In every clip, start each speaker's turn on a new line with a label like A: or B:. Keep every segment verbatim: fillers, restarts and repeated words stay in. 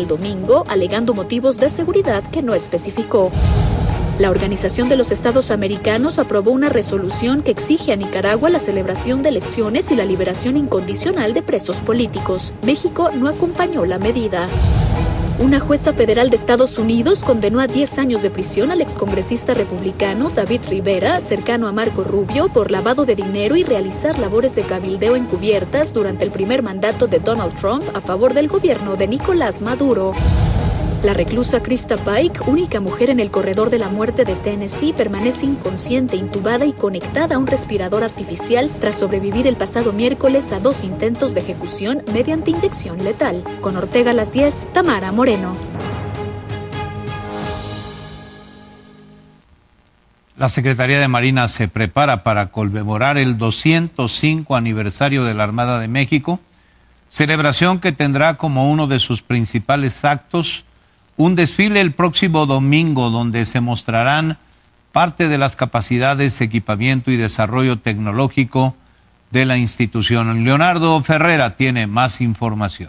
A: el domingo, alegando motivos de seguridad que no especificó. La Organización de los Estados Americanos aprobó una resolución que exige a Nicaragua la celebración de elecciones y la liberación incondicional de presos políticos. México no acompañó la medida. Una jueza federal de Estados Unidos condenó a diez años de prisión al excongresista republicano David Rivera, cercano a Marco Rubio, por lavado de dinero y realizar labores de cabildeo encubiertas durante el primer mandato de Donald Trump a favor del gobierno de Nicolás Maduro. La reclusa Krista Pike, única mujer en el corredor de la muerte de Tennessee, permanece inconsciente, intubada y conectada a un respirador artificial tras sobrevivir el pasado miércoles a dos intentos de ejecución mediante inyección letal. Con Ortega a las diez, Tamara Moreno.
B: La Secretaría de Marina se prepara para conmemorar el doscientos cinco aniversario de la Armada de México, celebración que tendrá como uno de sus principales actos un desfile el próximo domingo donde se mostrarán parte de las capacidades, equipamiento y desarrollo tecnológico de la institución. Leonardo Ferrera tiene más información.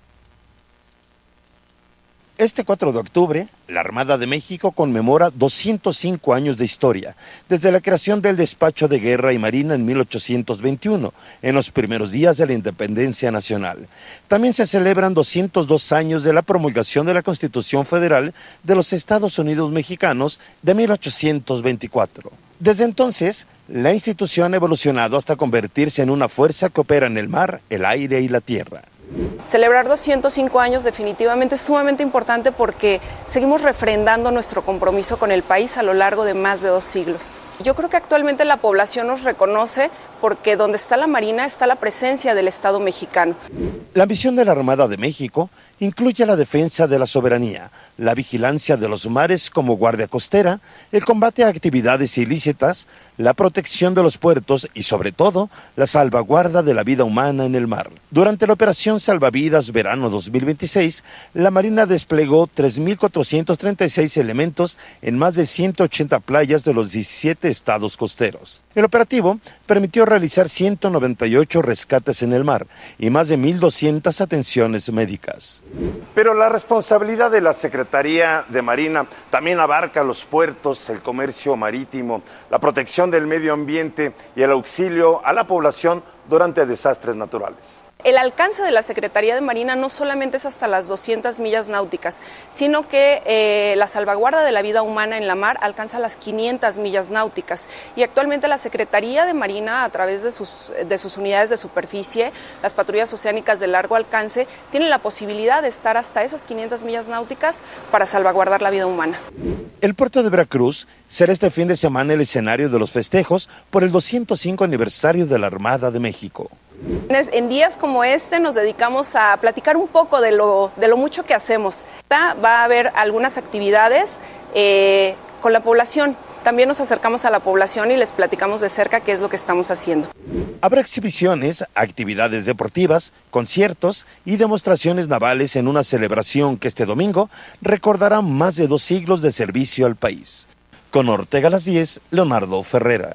C: Este cuatro de octubre, la Armada de México conmemora doscientos cinco años de historia, desde la creación del Despacho de Guerra y Marina en mil ochocientos veintiuno, en los primeros días de la independencia nacional. También se celebran doscientos dos años de la promulgación de la Constitución Federal de los Estados Unidos Mexicanos de mil ochocientos veinticuatro. Desde entonces, la institución ha evolucionado hasta convertirse en una fuerza que opera en el mar, el aire y la tierra.
D: Celebrar doscientos cinco años definitivamente es sumamente importante porque seguimos refrendando nuestro compromiso con el país a lo largo de más de dos siglos. Yo creo que actualmente la población nos reconoce porque donde está la Marina está la presencia del Estado mexicano.
C: La misión de la Armada de México incluye la defensa de la soberanía, la vigilancia de los mares como guardia costera, el combate a actividades ilícitas, la protección de los puertos y, sobre todo, la salvaguarda de la vida humana en el mar. Durante la Operación Salvavidas Verano dos mil veintiséis, la Marina desplegó tres mil cuatrocientos treinta y seis elementos en más de ciento ochenta playas de los diecisiete estados costeros. El operativo permitió realizar ciento noventa y ocho rescates en el mar y más de mil doscientas atenciones médicas. Pero la responsabilidad de la Secretaría de Marina también abarca los puertos, el comercio marítimo, la protección del medio ambiente y el auxilio a la población durante desastres naturales.
D: El alcance de la Secretaría de Marina no solamente es hasta las doscientas millas náuticas, sino que eh, la salvaguarda de la vida humana en la mar alcanza las quinientas millas náuticas. Y actualmente la Secretaría de Marina, a través de sus, de sus unidades de superficie, las patrullas oceánicas de largo alcance, tiene la posibilidad de estar hasta esas quinientas millas náuticas para salvaguardar la vida humana.
C: El puerto de Veracruz será este fin de semana el escenario de los festejos por el doscientos cinco aniversario de la Armada de México.
D: En días como este nos dedicamos a platicar un poco de lo, de lo mucho que hacemos. Va a haber algunas actividades eh, con la población. También nos acercamos a la población y les platicamos de cerca qué es lo que estamos haciendo.
C: Habrá exhibiciones, actividades deportivas, conciertos y demostraciones navales en una celebración que este domingo recordará más de dos siglos de servicio al país. Con Ortega a las diez, Leonardo Ferrera.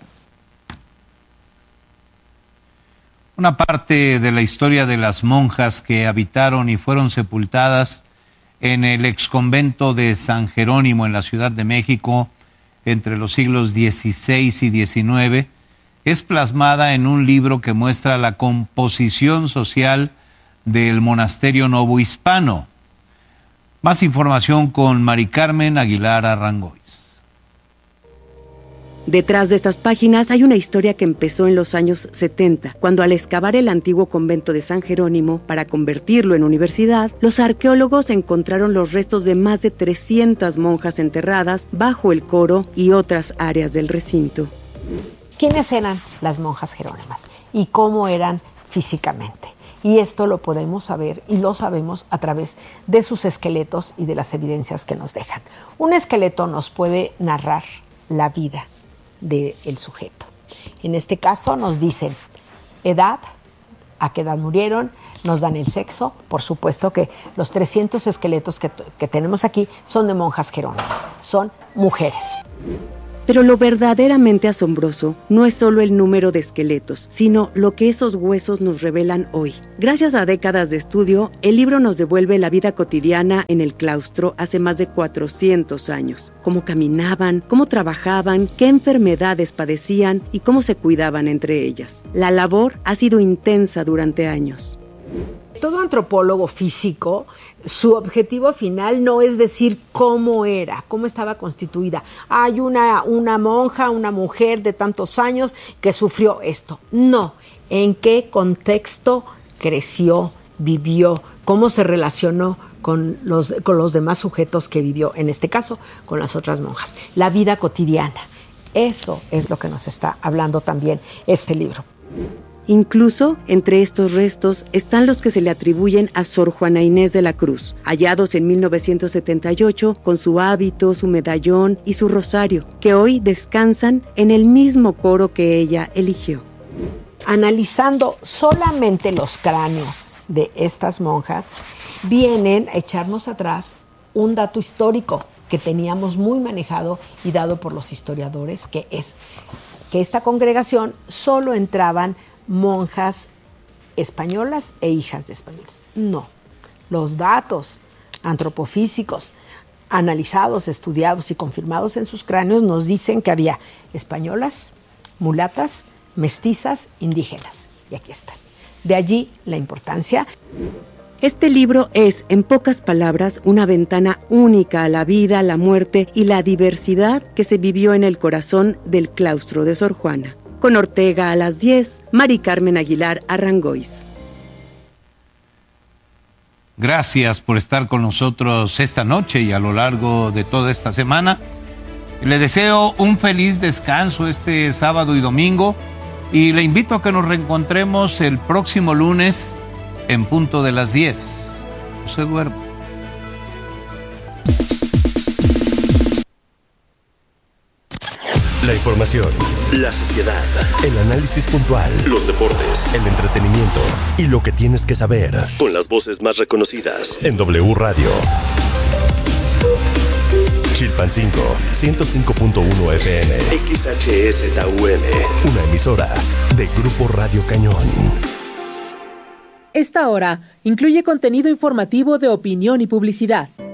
B: Una parte de la historia de las monjas que habitaron y fueron sepultadas en el exconvento de San Jerónimo en la Ciudad de México entre los siglos dieciséis y diecinueve es plasmada en un libro que muestra la composición social del monasterio novohispano. Más información con Mari Carmen Aguilar Arrangois.
E: Detrás de estas páginas hay una historia que empezó en los años setenta, cuando al excavar el antiguo convento de San Jerónimo para convertirlo en universidad, los arqueólogos encontraron los restos de más de trescientas monjas enterradas bajo el coro y otras áreas del recinto.
F: ¿Quiénes eran las monjas jerónimas y cómo eran físicamente? Y esto lo podemos saber y lo sabemos a través de sus esqueletos y de las evidencias que nos dejan. Un esqueleto nos puede narrar la vida del sujeto. En este caso nos dicen edad, a qué edad murieron, nos dan el sexo. Por supuesto que los trescientos esqueletos que, que tenemos aquí son de monjas jerónimas, son mujeres.
E: Pero lo verdaderamente asombroso no es solo el número de esqueletos, sino lo que esos huesos nos revelan hoy. Gracias a décadas de estudio, el libro nos devuelve la vida cotidiana en el claustro hace más de cuatrocientos años. Cómo caminaban, cómo trabajaban, qué enfermedades padecían y cómo se cuidaban entre ellas. La labor ha sido intensa durante años.
F: Todo antropólogo físico, su objetivo final no es decir cómo era, cómo estaba constituida. Hay una, una monja, una mujer de tantos años que sufrió esto. No, en qué contexto creció, vivió, cómo se relacionó con los, con los demás sujetos que vivió, en este caso, con las otras monjas. La vida cotidiana. Eso es lo que nos está hablando también este libro.
E: Incluso entre estos restos están los que se le atribuyen a Sor Juana Inés de la Cruz, hallados en mil novecientos setenta y ocho con su hábito, su medallón y su rosario, que hoy descansan en el mismo coro que ella eligió.
F: Analizando solamente los cráneos de estas monjas, vienen a echarnos atrás un dato histórico que teníamos muy manejado y dado por los historiadores, que es que esta congregación solo entraban monjas españolas e hijas de españoles. No, los datos antropofísicos analizados, estudiados y confirmados en sus cráneos nos dicen que había españolas, mulatas, mestizas, indígenas. Y aquí están. De allí la importancia.
E: Este libro es, en pocas palabras, una ventana única a la vida, la muerte y la diversidad que se vivió en el corazón del claustro de Sor Juana. Con Ortega a las diez, Mari Carmen Aguilar Arrangois.
B: Gracias por estar con nosotros esta noche y a lo largo de toda esta semana. Le deseo un feliz descanso este sábado y domingo y le invito a que nos reencontremos el próximo lunes en punto de las diez. No se duerma.
G: La información, la sociedad, el análisis puntual, los deportes, el entretenimiento y lo que tienes que saber con las voces más reconocidas en W Radio. Chilpancingo, ciento cinco punto uno F M, X H S T U M, una emisora de Grupo Radio Cañón.
H: Esta hora incluye contenido informativo de opinión y publicidad.